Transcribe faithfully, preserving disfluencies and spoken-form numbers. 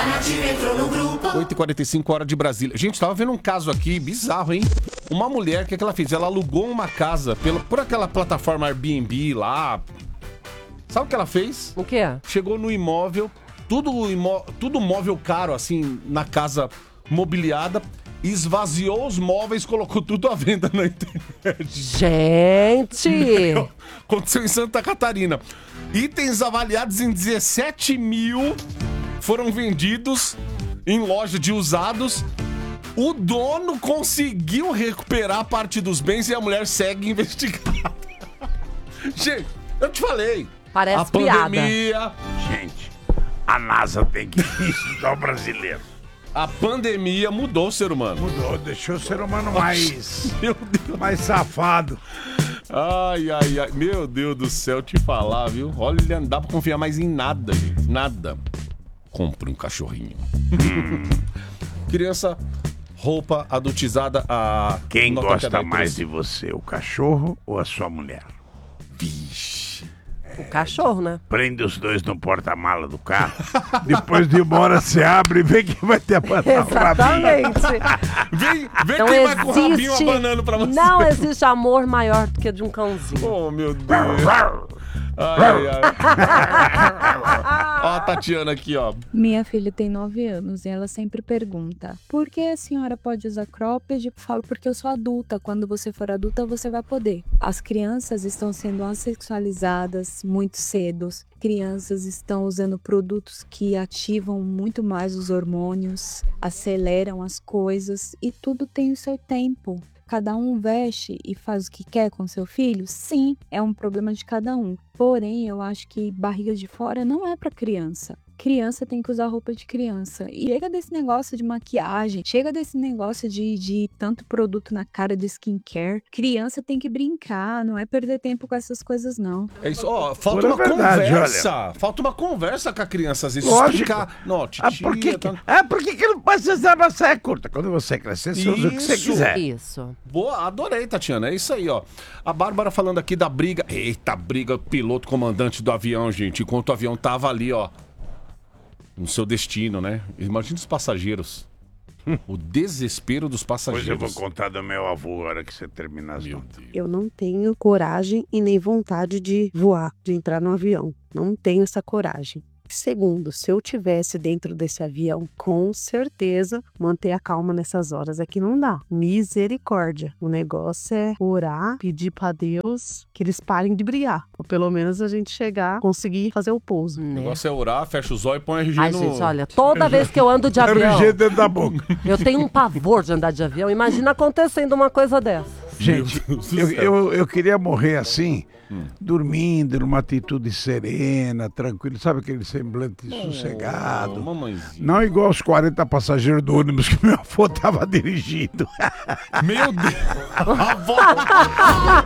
Nativa entrou no grupo. oito e quarenta e cinco, hora de Brasília. Gente, tava vendo um caso aqui bizarro, hein? Uma mulher, o que, é que ela fez? Ela alugou uma casa pela, por aquela plataforma Airbnb lá. Sabe o que ela fez? O que é? Chegou no imóvel, tudo, imó tudo móvel caro, assim, na casa mobiliada, esvaziou os móveis, colocou tudo à venda na internet. Gente! Meu, aconteceu em Santa Catarina. Itens avaliados em dezessete mil foram vendidos em loja de usados. O dono conseguiu recuperar parte dos bens e a mulher segue investigada. Gente, eu te falei. Parece a piada. pandemia. Gente, a NASA tem que estudar o brasileiro. A pandemia mudou o ser humano. Mudou, deixou o ser humano mais, Meu Deus. mais safado. Ai, ai, ai. Meu Deus do céu, te falar, viu? Olha, não dá pra confiar mais em nada, gente. Nada. Compre um cachorrinho. Criança, roupa adultizada a... Quem nota gosta cadê? mais de você, o cachorro ou a sua mulher? Vixe. O cachorro, né? Prende os dois no porta-mala do carro. Depois de uma hora você abre e vê quem vai ter a banana. Exatamente. Vem, vem Não quem vai com o rabinho existe, abanando pra você. não existe amor maior do que de um cãozinho. Oh, meu Deus. Ai, ai. Ó a Tatiana aqui, ó. Minha filha tem nove anos e ela sempre pergunta: por que a senhora pode usar cropped? Eu falo, porque eu sou adulta. Quando você for adulta, você vai poder. As crianças estão sendo assexualizadas muito cedo. Crianças estão usando produtos que ativam muito mais os hormônios, aceleram as coisas e tudo tem o seu tempo. Cada um veste e faz o que quer com seu filho? Sim, é um problema de cada um. Porém, eu acho que barriga de fora não é para criança. Criança tem que usar roupa de criança. E chega desse negócio de maquiagem, chega desse negócio de, de tanto produto na cara de skincare. Criança tem que brincar, não é perder tempo com essas coisas, não. É isso, ó, falta Pura uma verdade, conversa. olha. Falta uma conversa com a criança, às vezes. Lógico. Explicar. Não, Ah, titia, por que, que, tá... ah, por que, que não pode usar uma saia curta? Quando você crescer, você usa o que você Isso. quiser. Isso. Boa, adorei, Tatiana. É isso aí, ó. A Bárbara falando aqui da briga. Eita, briga, piloto, comandante do avião, gente. Enquanto o avião tava ali, ó, no seu destino, né? Imagina os passageiros. O desespero dos Hoje eu passageiros. vou contar do meu avô, a hora que você terminar as Meu contas. Deus. Eu não tenho coragem e nem vontade de voar, de entrar no avião. Não tenho essa coragem. Segundo, se eu tivesse dentro desse avião, com certeza manter a calma nessas horas é que não dá. Misericórdia. O negócio é orar, pedir pra Deus que eles parem de brigar. Ou pelo menos a gente chegar, conseguir fazer o pouso. O Né? negócio é orar, fecha os olhos e põe R G Ai, no... gente, olha, toda vez que eu ando de avião, R G dentro da boca. eu tenho um pavor de andar de avião. Imagina acontecendo uma coisa dessa. Gente, Meu Deus do eu, céu. eu, eu queria morrer assim, Hum. dormindo, numa atitude serena, tranquilo, sabe aquele semblante sossegado. Oh, mamãezinha. Não igual os quarenta passageiros do ônibus que meu avô tava dirigindo. Meu Deus. A avó...